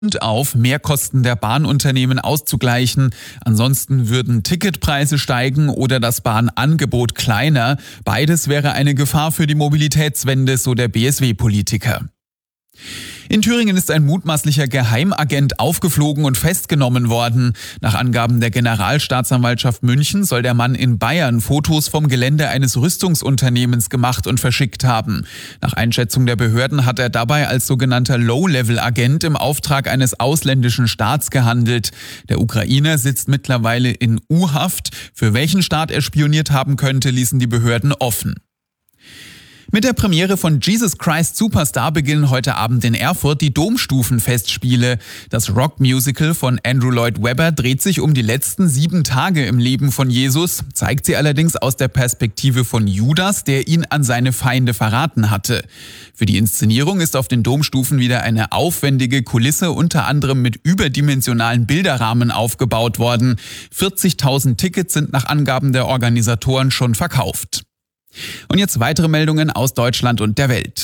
auf Mehrkosten der Bahnunternehmen auszugleichen. Ansonsten würden Ticketpreise steigen oder das Bahnangebot kleiner. Beides wäre eine Gefahr für die Mobilitätswende, so der BSW-Politiker. In Thüringen ist ein mutmaßlicher Geheimagent aufgeflogen und festgenommen worden. Nach Angaben der Generalstaatsanwaltschaft München soll der Mann in Bayern Fotos vom Gelände eines Rüstungsunternehmens gemacht und verschickt haben. Nach Einschätzung der Behörden hat er dabei als sogenannter Low-Level-Agent im Auftrag eines ausländischen Staats gehandelt. Der Ukrainer sitzt mittlerweile in U-Haft. Für welchen Staat er spioniert haben könnte, ließen die Behörden offen. Mit der Premiere von Jesus Christ Superstar beginnen heute Abend in Erfurt die Domstufenfestspiele. Das Rockmusical von Andrew Lloyd Webber dreht sich um die letzten 7 Tage im Leben von Jesus, zeigt sie allerdings aus der Perspektive von Judas, der ihn an seine Feinde verraten hatte. Für die Inszenierung ist auf den Domstufen wieder eine aufwendige Kulisse, unter anderem mit überdimensionalen Bilderrahmen aufgebaut worden. 40.000 Tickets sind nach Angaben der Organisatoren schon verkauft. Und jetzt weitere Meldungen aus Deutschland und der Welt.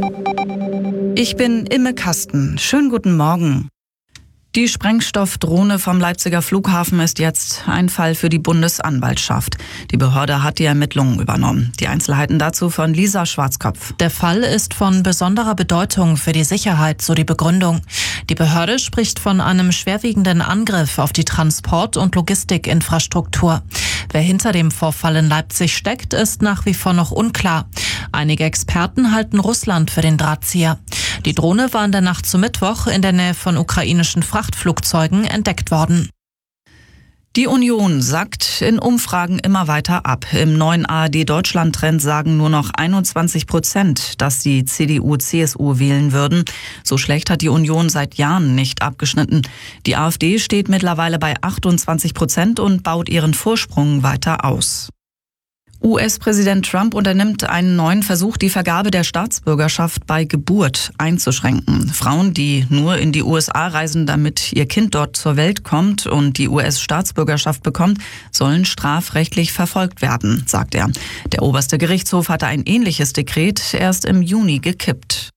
Ich bin Imme Kasten. Schönen guten Morgen. Die Sprengstoffdrohne vom Leipziger Flughafen ist jetzt ein Fall für die Bundesanwaltschaft. Die Behörde hat die Ermittlungen übernommen. Die Einzelheiten dazu von Lisa Schwarzkopf. Der Fall ist von besonderer Bedeutung für die Sicherheit, so die Begründung. Die Behörde spricht von einem schwerwiegenden Angriff auf die Transport- und Logistikinfrastruktur. Wer hinter dem Vorfall in Leipzig steckt, ist nach wie vor noch unklar. Einige Experten halten Russland für den Drahtzieher. Die Drohne war in der Nacht zum Mittwoch in der Nähe von ukrainischen Frachtflugzeugen entdeckt worden. Die Union sackt in Umfragen immer weiter ab. Im neuen ARD-Deutschland-Trend sagen nur noch 21%, dass sie CDU/CSU wählen würden. So schlecht hat die Union seit Jahren nicht abgeschnitten. Die AfD steht mittlerweile bei 28% und baut ihren Vorsprung weiter aus. US-Präsident Trump unternimmt einen neuen Versuch, die Vergabe der Staatsbürgerschaft bei Geburt einzuschränken. Frauen, die nur in die USA reisen, damit ihr Kind dort zur Welt kommt und die US-Staatsbürgerschaft bekommt, sollen strafrechtlich verfolgt werden, sagt er. Der oberste Gerichtshof hatte ein ähnliches Dekret erst im Juni gekippt.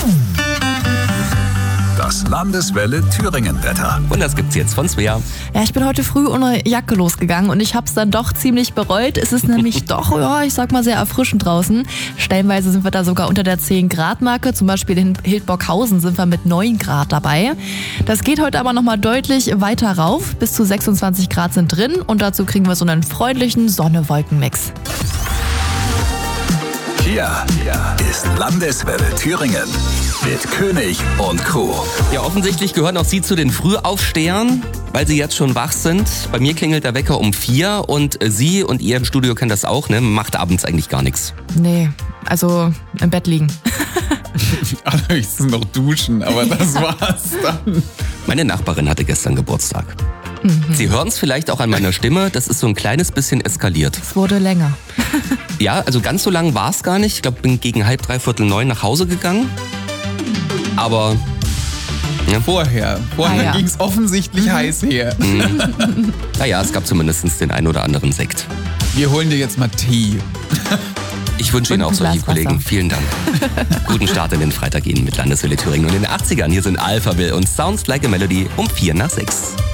Das Landeswelle Thüringen-Wetter. Und das gibt's jetzt von Svea. Ja, ich bin heute früh ohne Jacke losgegangen und ich habe es dann doch ziemlich bereut. Es ist nämlich doch, ich sag mal, sehr erfrischend draußen. Stellenweise sind wir da sogar unter der 10-Grad-Marke. Zum Beispiel in Hildburghausen sind wir mit 9 Grad dabei. Das geht heute aber nochmal deutlich weiter rauf. Bis zu 26 Grad sind drin und dazu kriegen wir so einen freundlichen Sonne-Wolken-Mix. Hier ist Landeswelle Thüringen mit König und Crew. Ja, offensichtlich gehören auch Sie zu den Frühaufstehern, weil Sie jetzt schon wach sind. Bei mir klingelt der Wecker um 4 und Sie und ihr im Studio kennen das auch, ne? Macht abends eigentlich gar nichts. Nee, also im Bett liegen. Allerhöchstens noch duschen, aber das war's dann. Meine Nachbarin hatte gestern Geburtstag. Sie hören es vielleicht auch an meiner Stimme, das ist so ein kleines bisschen eskaliert. Es wurde länger. Ja, also ganz so lang war es gar nicht. Ich glaube, bin gegen 8:30, 8:45 nach Hause gegangen. Aber ja. Vorher ging es offensichtlich heiß her. Naja, es gab zumindest den ein oder anderen Sekt. Wir holen dir jetzt mal Tee. Ich wünsche Ihnen auch solche Kollegen. Vielen Dank. Guten Start in den Freitag Ihnen mit Landeswelle Thüringen und in den 80ern. Hier sind Alphaville und Sounds Like a Melody um 5:45.